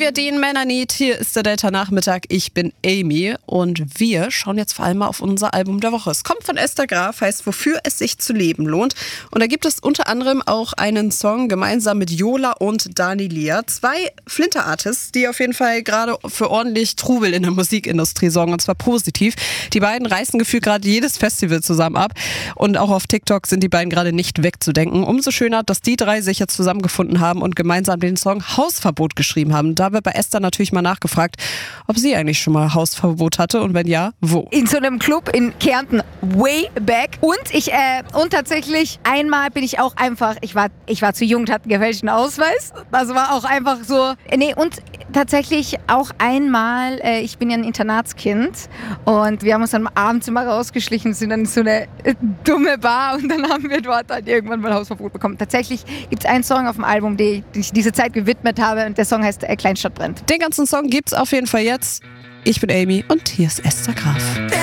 hier Dean Mennonit, hier ist der Delta-Nachmittag. Ich bin Amy und wir schauen jetzt vor allem mal auf unser Album der Woche. Es kommt von Esther Graf, heißt Wofür es sich zu leben lohnt. Und da gibt es unter anderem auch einen Song gemeinsam mit Yola und Dani Lia. 2 Flinter-Artists, die auf jeden Fall gerade für ordentlich Trubel in der Musikindustrie sorgen, und zwar positiv. Die beiden reißen gefühlt gerade jedes Festival zusammen ab und auch auf TikTok sind die beiden gerade nicht wegzudenken. Umso schöner, dass die 3 sich jetzt zusammengefunden haben und gemeinsam den Song Hausverbot geschrieben haben. Da wird bei Esther natürlich mal nachgefragt, ob sie eigentlich schon mal Hausverbot hatte und wenn ja, wo? In so einem Club in Kärnten, way back. Und tatsächlich einmal bin ich auch einfach, ich war zu jung und hatte einen gefälschten Ausweis. Das war auch einfach so, und tatsächlich auch einmal, ich bin ja ein Internatskind und wir haben uns dann am Abendzimmer rausgeschlichen, sind dann in so eine dumme Bar und dann haben wir dort halt irgendwann mal Hausverbot bekommen. Tatsächlich gibt es einen Song auf dem Album, den ich diese Zeit gewidmet habe und der Song heißt Kleinstadt brennt. Den ganzen Song gibt's auf jeden Fall jetzt. Ich bin Amy und hier ist Esther Graf.